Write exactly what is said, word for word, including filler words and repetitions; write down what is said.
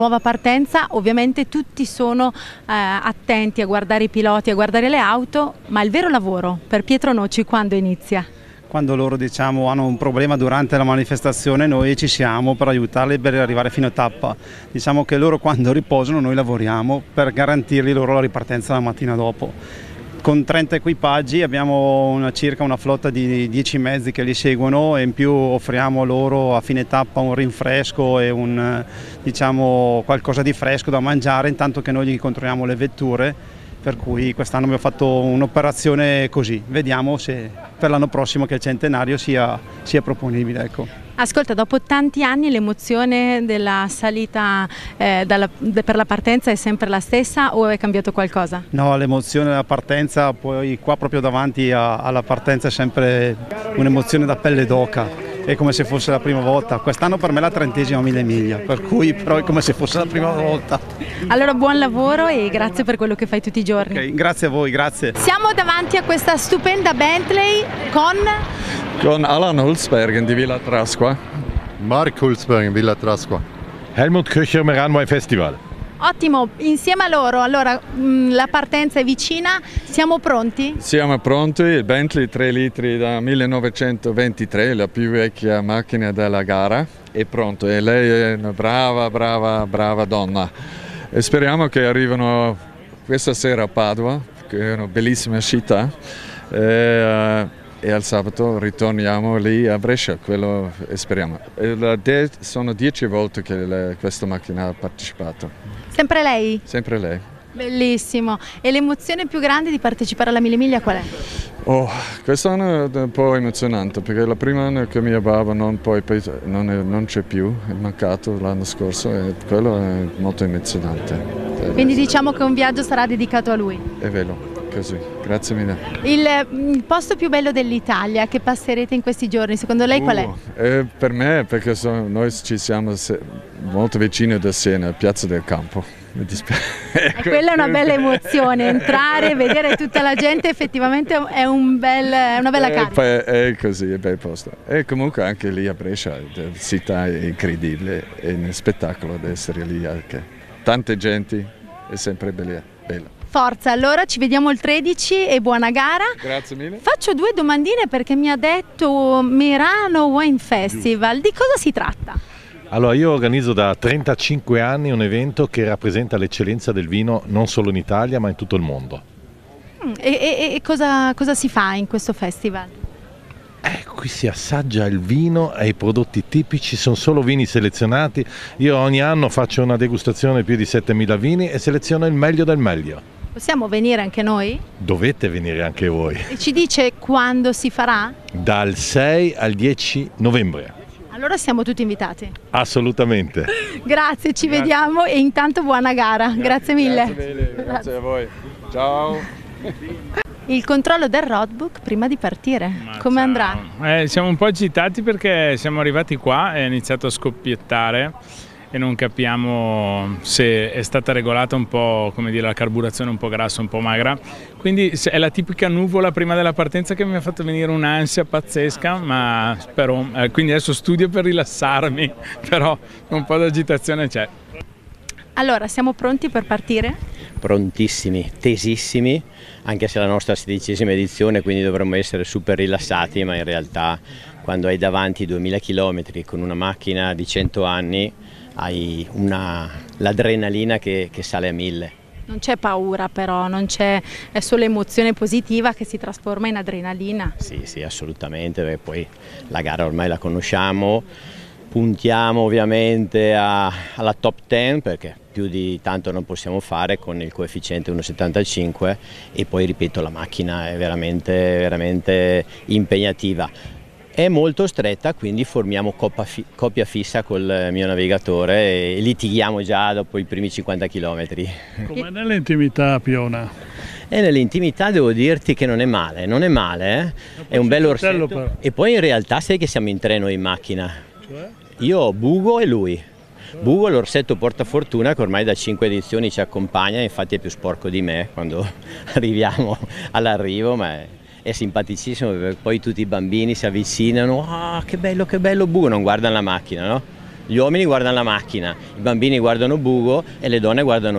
Nuova partenza, ovviamente tutti sono eh, attenti a guardare i piloti, a guardare le auto, ma il vero lavoro per Pietro Noci quando inizia? Quando loro diciamo, hanno un problema durante la manifestazione, noi ci siamo per aiutarli per arrivare fino a tappa. Diciamo che loro quando riposano noi lavoriamo per garantirgli loro la ripartenza la mattina dopo. Con trenta equipaggi abbiamo una, circa una flotta di dieci mezzi che li seguono e in più offriamo loro a fine tappa un rinfresco e un, diciamo, qualcosa di fresco da mangiare intanto che noi gli controlliamo le vetture, per cui quest'anno abbiamo fatto un'operazione così, vediamo se per l'anno prossimo che è il centenario sia, sia proponibile. Ecco. Ascolta, dopo tanti anni l'emozione della salita eh, dalla, de, per la partenza è sempre la stessa o è cambiato qualcosa? No, l'emozione della partenza, poi qua proprio davanti a, alla partenza è sempre un'emozione da pelle d'oca. È come se fosse la prima volta. Quest'anno per me è la trentesima mille miglia, per cui però è come se fosse la prima volta. Allora buon lavoro e grazie per quello che fai tutti i giorni. Okay, grazie a voi, grazie. Siamo davanti a questa stupenda Bentley con... Con Alan Hulsbergen di Villa Trasqua. Mark Hulsbergen, Villa Trasqua. Helmut Köcher, Meranway Festival. Ottimo, insieme a loro, allora mh, la partenza è vicina, siamo pronti? Siamo pronti, il Bentley tre litri da millenovecentoventitré, la più vecchia macchina della gara, è pronto e lei è una brava, brava, brava donna. E speriamo che arrivino questa sera a Padova, che è una bellissima città, e, uh, e al sabato ritorniamo lì a Brescia, quello speriamo. E sono dieci volte che le, questa macchina ha partecipato. Sempre lei? Sempre lei. Bellissimo. E l'emozione più grande di partecipare alla Mille Miglia qual è? Oh, quest'anno è un po' emozionante perché la prima anno che mio babbo non, non, non c'è più, è mancato l'anno scorso e quello è molto emozionante. Quindi diciamo che un viaggio sarà dedicato a lui? È vero. Così, grazie mille. Il, il posto più bello dell'Italia che passerete in questi giorni, secondo lei qual è? Uh, eh, per me, perché sono, noi ci siamo se, molto vicini da Siena, Piazza del Campo. Mi dispiace. E quella è una bella emozione, entrare, vedere tutta la gente, effettivamente è, un bel, è una bella carica. È, è così, è un bel posto. E comunque anche lì a Brescia, la città è incredibile, è un spettacolo ad essere lì anche. Tante genti, è sempre bella. bella. Forza, allora ci vediamo il tredici e buona gara. Grazie mille. Faccio due domandine perché mi ha detto Merano Wine Festival, di cosa si tratta? Allora io organizzo da trentacinque anni un evento che rappresenta l'eccellenza del vino non solo in Italia ma in tutto il mondo. Mm, e e, e cosa, cosa si fa in questo festival? Eh, qui si assaggia il vino e i prodotti tipici, sono solo vini selezionati. Io ogni anno faccio una degustazione di più di settemila vini e seleziono il meglio del meglio. Possiamo venire anche noi? Dovete venire anche voi. E ci dice quando si farà? Dal sei al dieci novembre. Allora siamo tutti invitati. Assolutamente. Grazie, ci Grazie. vediamo e intanto buona gara. Grazie, Grazie mille. Grazie mille, grazie, grazie a voi. Ciao. Il controllo del roadbook prima di partire, Ma come ciao. andrà? Eh, siamo un po' agitati perché siamo arrivati qua e è iniziato a scoppiettare e non capiamo se è stata regolata un po', come dire, la carburazione un po' grassa, un po' magra. Quindi è la tipica nuvola prima della partenza che mi ha fatto venire un'ansia pazzesca, ma spero, eh, quindi adesso studio per rilassarmi, però un po' di agitazione c'è. Allora, siamo pronti per partire? Prontissimi, tesissimi, anche se è la nostra sedicesima edizione, quindi dovremmo essere super rilassati, ma in realtà quando hai davanti duemila chilometri con una macchina di cento anni hai l'adrenalina che, che sale a mille. Non c'è paura però, non c'è, è solo emozione positiva che si trasforma in adrenalina. Sì, sì, assolutamente, perché poi la gara ormai la conosciamo, puntiamo ovviamente a, alla top dieci perché più di tanto non possiamo fare con il coefficiente uno virgola settantacinque e poi ripeto la macchina è veramente, veramente impegnativa. È molto stretta, quindi formiamo coppia fissa col mio navigatore e litighiamo già dopo i primi cinquanta chilometri. Come nell'intimità, Piona? E nell'intimità devo dirti che non è male, non è male, eh? È un bello orsetto. Però. E poi in realtà sai che siamo in treno in macchina. Cioè? Io ho Bugo e lui. Bugo è l'orsetto portafortuna che ormai da cinque edizioni ci accompagna, infatti è più sporco di me quando arriviamo all'arrivo, ma è... è simpaticissimo perché poi tutti i bambini si avvicinano, ah che bello che bello Bugo, non guardano la macchina, no? Gli uomini guardano la macchina, i bambini guardano Bugo e le donne guardano